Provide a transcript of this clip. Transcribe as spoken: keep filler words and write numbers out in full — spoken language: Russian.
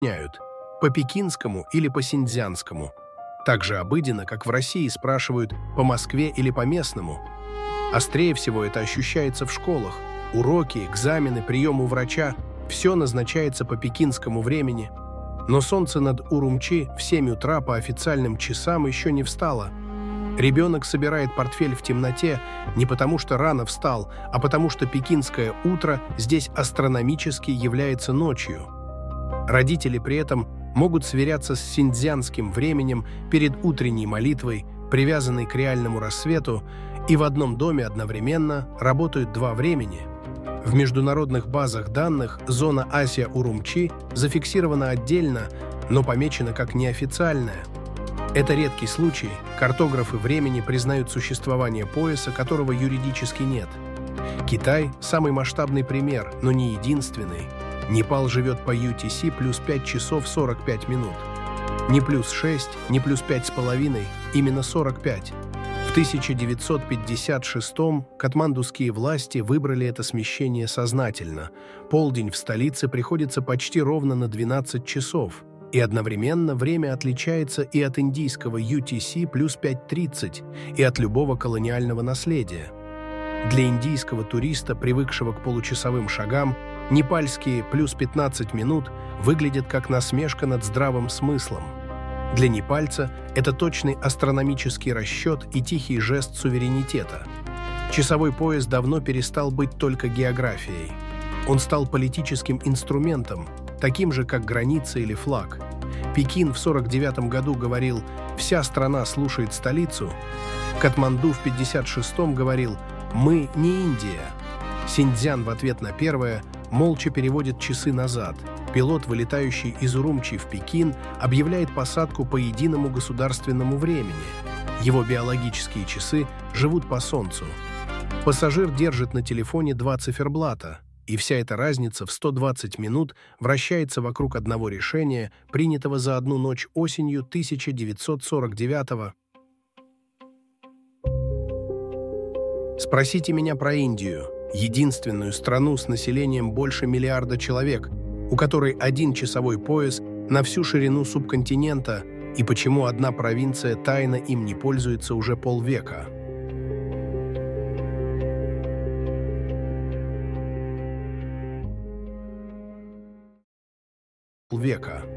уточняют, по пекинскому или по синьцзянскому. Так же обыденно, как в России спрашивают, по Москве или по местному. Острее всего это ощущается в школах. Уроки, экзамены, прием у врача – все назначается по пекинскому времени. Но солнце над Урумчи в семь утра по официальным часам еще не встало. Ребенок собирает портфель в темноте не потому, что рано встал, а потому, что пекинское утро здесь астрономически является ночью. Родители при этом могут сверяться с синьцзянским временем перед утренней молитвой, привязанной к реальному рассвету, и в одном доме одновременно работают два времени. В международных базах данных зона Асия-Урумчи зафиксирована отдельно, но помечена как неофициальная. Это редкий случай, картографы времени признают существование пояса, которого юридически нет. Китай – самый масштабный пример, но не единственный. Непал живет по ю ти си плюс пять часов сорок пять минут. Не плюс шесть, не плюс пять с половиной, именно сорок пять. В тысяча девятьсот пятьдесят шестом катмандуские власти выбрали это смещение сознательно. Полдень в столице приходится почти ровно на двенадцать часов, и одновременно время отличается и от индийского ю ти си плюс пять тридцать, и от любого колониального наследия. Для индийского туриста, привыкшего к получасовым шагам, непальские плюс пятнадцать минут выглядят как насмешка над здравым смыслом. Для непальца это точный астрономический расчет и тихий жест суверенитета. Часовой пояс давно перестал быть только географией. Он стал политическим инструментом, таким же, как граница или флаг. Пекин в сорок девятом году говорил «вся страна слушает столицу», Катманду в пятьдесят шестом говорил «мы не Индия». Синьцзян в ответ на первое молча переводит часы назад. Пилот, вылетающий из Урумчи в Пекин, объявляет посадку по единому государственному времени. Его биологические часы живут по Солнцу. Пассажир держит на телефоне два циферблата, и вся эта разница в сто двадцать минут вращается вокруг одного решения, принятого за одну ночь осенью тысяча девятьсот сорок девятого. Спросите меня про Индию, единственную страну с населением больше миллиарда человек, у которой один часовой пояс на всю ширину субконтинента, и почему одна провинция тайно им не пользуется уже полвека. Века.